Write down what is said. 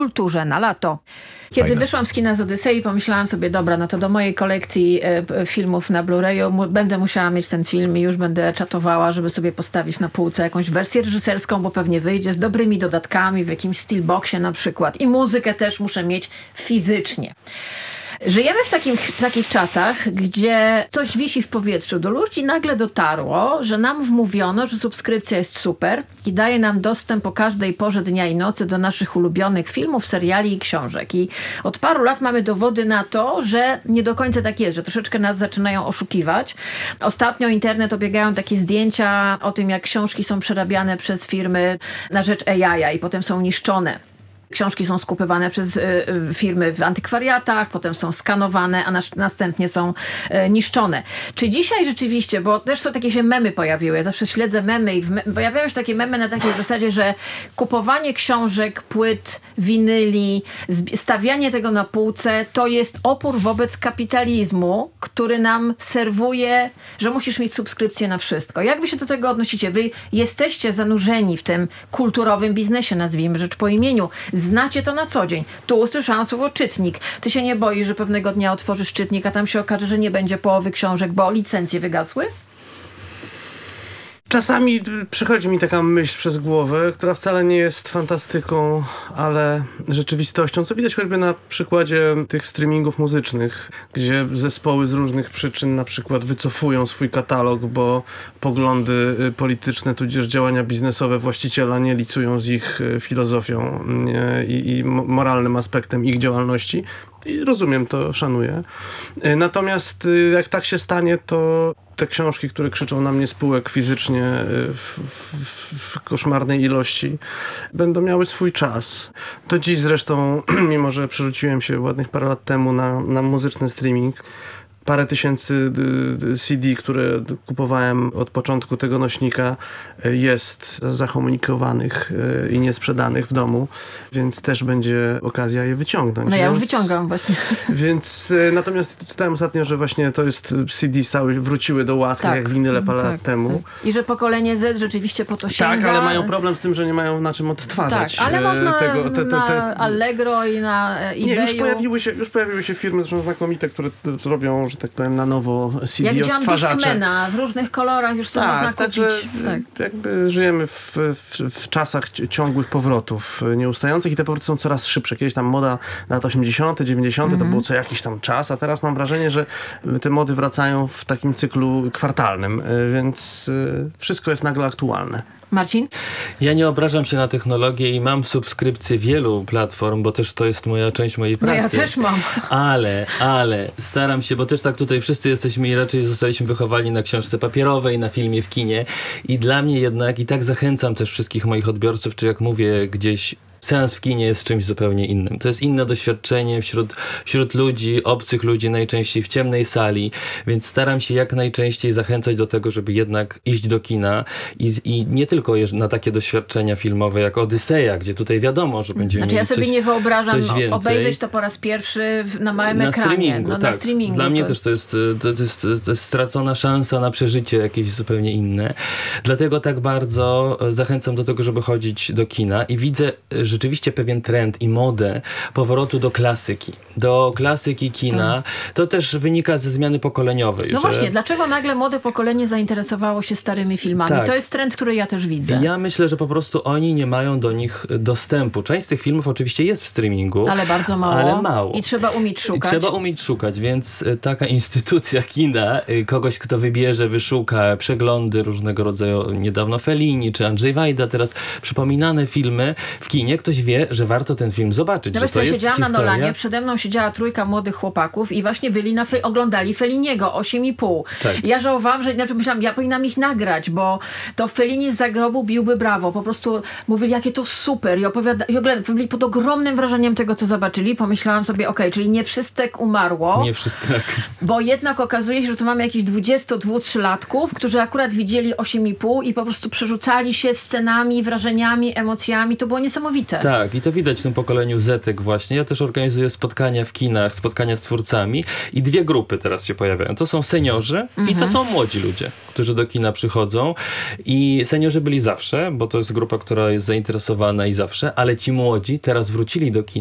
kulturze na lato. Kiedy wyszłam z kina z Odysei, pomyślałam sobie, dobra, no to do mojej kolekcji filmów na Blu-rayu będę musiała mieć ten film i już będę czatowała, żeby sobie postawić na półce jakąś wersję reżyserską, bo pewnie wyjdzie z dobrymi dodatkami w jakimś steelboxie na przykład. I muzykę też muszę mieć fizycznie. Żyjemy w takich czasach, gdzie coś wisi w powietrzu. Do ludzi nagle dotarło, że nam wmówiono, że subskrypcja jest super i daje nam dostęp o każdej porze dnia i nocy do naszych ulubionych filmów, seriali i książek. I od paru lat mamy dowody na to, że nie do końca tak jest, że troszeczkę nas zaczynają oszukiwać. Ostatnio internet obiegają takie zdjęcia o tym, jak książki są przerabiane przez firmy na rzecz AI i potem są niszczone. Książki są skupywane przez firmy w antykwariatach, potem są skanowane, a następnie są niszczone. Czy dzisiaj rzeczywiście, bo też są takie się memy pojawiły, ja zawsze śledzę memy i pojawiają się takie memy na takiej zasadzie, że kupowanie książek, płyt, winyli, stawianie tego na półce, to jest opór wobec kapitalizmu, który nam serwuje, że musisz mieć subskrypcję na wszystko. Jak wy się do tego odnosicie? Wy jesteście zanurzeni w tym kulturowym biznesie, nazwijmy rzecz po imieniu. Znacie to na co dzień. Tu usłyszałam słowo czytnik. Ty się nie boisz, że pewnego dnia otworzysz czytnik, a tam się okaże, że nie będzie połowy książek, bo licencje wygasły? Czasami przychodzi mi taka myśl przez głowę, która wcale nie jest fantastyką, ale rzeczywistością, co widać choćby na przykładzie tych streamingów muzycznych, gdzie zespoły z różnych przyczyn na przykład wycofują swój katalog, bo poglądy polityczne tudzież działania biznesowe właściciela nie licują z ich filozofią i moralnym aspektem ich działalności. I rozumiem to, szanuję. Natomiast jak tak się stanie, to te książki, które krzyczą na mnie z półek fizycznie w koszmarnej ilości, będą miały swój czas. Do dziś zresztą, mimo że przerzuciłem się ładnych parę lat temu na muzyczny streaming, parę tysięcy CD, które kupowałem od początku tego nośnika, jest zakomunikowanych i niesprzedanych w domu, więc też będzie okazja je wyciągnąć. No ja już wyciągam właśnie. Więc natomiast czytałem ostatnio, że właśnie to jest CD wróciły do łask, tak, jak winyle parę lat temu. Tak. I że pokolenie Z rzeczywiście po to sięga. Tak, ale mają problem z tym, że nie mają na czym odtwarzać. Tak, ale można na Allegro i na eBayu. Nie, już pojawiły się firmy zresztą znakomite, które robią, że tak powiem, na nowo CD ja odtwarzacze. Discmana, w różnych kolorach już sobie można kupić. Tak, jakby żyjemy w czasach ciągłych powrotów nieustających i te powroty są coraz szybsze. Kiedyś tam moda lat 80., 90. to było co jakiś tam czas, a teraz mam wrażenie, że te mody wracają w takim cyklu kwartalnym, więc wszystko jest nagle aktualne. Marcin? Ja nie obrażam się na technologię i mam subskrypcję wielu platform, bo też to jest część mojej pracy. No ja też mam. Ale staram się, bo też tak tutaj wszyscy jesteśmy i raczej zostaliśmy wychowani na książce papierowej, na filmie, w kinie i dla mnie jednak, i tak zachęcam też wszystkich moich odbiorców, czy jak mówię gdzieś, seans w kinie jest czymś zupełnie innym. To jest inne doświadczenie wśród ludzi, obcych ludzi, najczęściej w ciemnej sali, więc staram się jak najczęściej zachęcać do tego, żeby jednak iść do kina i nie tylko na takie doświadczenia filmowe jak Odyseja, gdzie tutaj wiadomo, że będziemy mieli ja sobie nie wyobrażam obejrzeć to po raz pierwszy na małym ekranie. Streamingu, na streamingu. Dla mnie też to jest stracona szansa na przeżycie jakieś zupełnie inne. Dlatego tak bardzo zachęcam do tego, żeby chodzić do kina i widzę rzeczywiście pewien trend i modę powrotu do klasyki kina. To też wynika ze zmiany pokoleniowej. No właśnie, dlaczego nagle młode pokolenie zainteresowało się starymi filmami? Tak. To jest trend, który ja też widzę. Ja myślę, że po prostu oni nie mają do nich dostępu. Część z tych filmów oczywiście jest w streamingu. Ale bardzo mało. I trzeba umieć szukać. Więc taka instytucja kina, kogoś, kto wybierze, wyszuka przeglądy różnego rodzaju, niedawno Fellini czy Andrzej Wajda, teraz przypominane filmy w kinie, ktoś wie, że warto ten film zobaczyć. No ja siedziałam na Nolanie, przede mną siedziała trójka młodych chłopaków i właśnie oglądali Felliniego 8,5. Tak. Ja żałowałam, że myślałam, ja powinnam ich nagrać, bo to Fellini z zagrobu biłby brawo. Po prostu mówili, jakie to super. Byli pod ogromnym wrażeniem tego, co zobaczyli. Pomyślałam sobie, czyli nie wszystek umarło. Nie wszystek. Bo jednak okazuje się, że tu mamy jakichś 22-3-latków, którzy akurat widzieli 8,5 i po prostu przerzucali się scenami, wrażeniami, emocjami. To było niesamowite. niesamowite. Tak, i to widać w tym pokoleniu Zetek właśnie. Ja też organizuję spotkania w kinach, spotkania z twórcami i dwie grupy teraz się pojawiają. To są seniorzy i to są młodzi ludzie, którzy do kina przychodzą. I seniorzy byli zawsze, bo to jest grupa, która jest zainteresowana i zawsze, ale ci młodzi teraz wrócili do kina